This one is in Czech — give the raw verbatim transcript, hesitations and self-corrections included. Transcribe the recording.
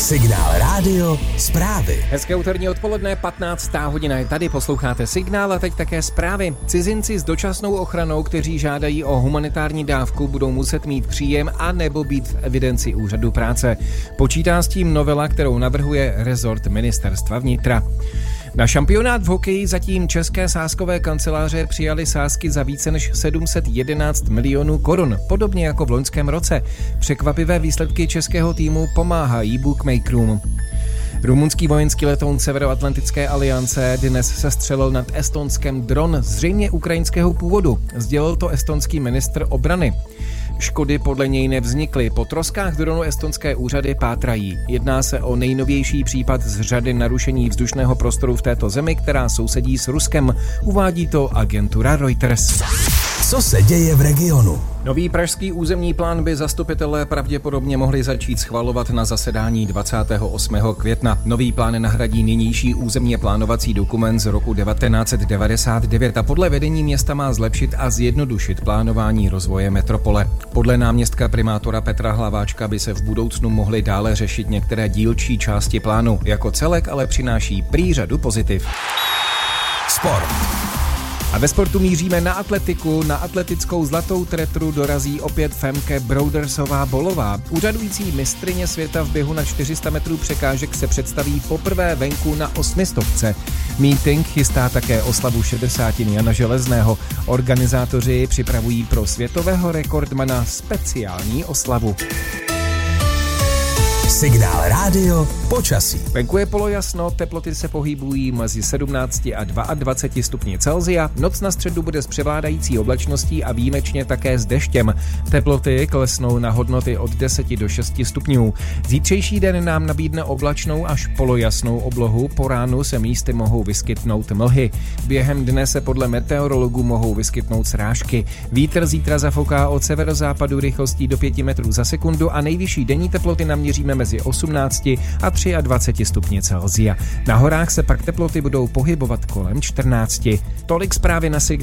Signál rádio, zprávy. Hezké úterní odpoledne, patnáctá hodina je tady, posloucháte Signál a teď také zprávy. Cizinci s dočasnou ochranou, kteří žádají o humanitární dávku, budou muset mít příjem a nebo být v evidenci úřadu práce. Počítá s tím novela, kterou navrhuje rezort ministerstva vnitra. Na šampionát v hokeji zatím české sázkové kanceláře přijali sázky za více než sedm set jedenáct milionů korun, podobně jako v loňském roce. Překvapivé výsledky českého týmu pomáhají bookmakerům. Rumunský vojenský letoun Severoatlantické aliance dnes sestřelil nad Estonskem dron zřejmě ukrajinského původu, sdělil to estonský ministr obrany. Škody podle něj nevznikly. Po troskách dronu estonské úřady pátrají. Jedná se o nejnovější případ z řady narušení vzdušného prostoru v této zemi, která sousedí s Ruskem. Uvádí to agentura Reuters. Co se děje v regionu? Nový pražský územní plán by zastupitelé pravděpodobně mohli začít schvalovat na zasedání dvacátého osmého května. Nový plán nahradí nynější územně plánovací dokument z roku devatenáct set devadesát devět a podle vedení města má zlepšit a zjednodušit plánování rozvoje metropole. Podle náměstka primátora Petra Hlaváčka by se v budoucnu mohly dále řešit některé dílčí části plánu. Jako celek ale přináší prý řadu pozitiv. Sport. A ve sportu míříme na atletiku. Na atletickou zlatou tretru dorazí opět Femke Broudersová Bolová. Úřadující mistryně světa v běhu na čtyři sta metrů překážek se představí poprvé venku na osmistovce. Meeting chystá také oslavu šedesátiny Jana Železného. Organizátoři připravují pro světového rekordmana speciální oslavu. Signál rádio, počasí. Venku je polojasno, teploty se pohybují mezi sedmnácti a dvaceti dvěma stupni Celsia. Noc na středu bude s převládající oblačností a výjimečně také s deštěm. Teploty klesnou na hodnoty od deseti do šesti stupňů. Zítřejší den nám nabídne oblačnou až polojasnou oblohu. Po ránu se místy mohou vyskytnout mlhy. Během dne se podle meteorologů mohou vyskytnout srážky. Vítr zítra zafouká od severozápadu rychlostí do pěti metrů za sekundu a nejvyšší denní teploty naměříme mezi osmnácti a dvaceti třemi stupni Celsia. Na horách se pak teploty budou pohybovat kolem čtrnácti. Tolik zprávy na Signál.